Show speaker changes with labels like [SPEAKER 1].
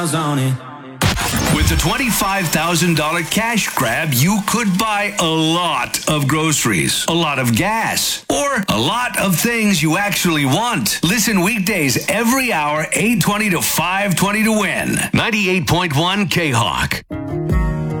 [SPEAKER 1] on it.
[SPEAKER 2] With the $25,000 cash grab, you could buy a lot of groceries, a lot of gas, or a lot of things you actually want. Listen weekdays every hour, 8:20 to 5:20 to win. 98.1 K-Hawk.